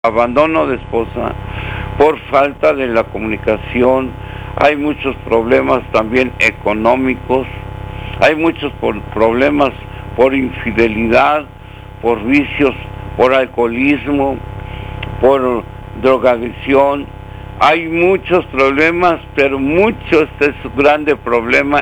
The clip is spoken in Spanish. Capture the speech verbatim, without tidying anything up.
abandono de esposa, por falta de la comunicación, hay muchos problemas también económicos, hay muchos por problemas por infidelidad, por vicios, por alcoholismo, por drogadicción, hay muchos problemas, pero mucho este es su grande problema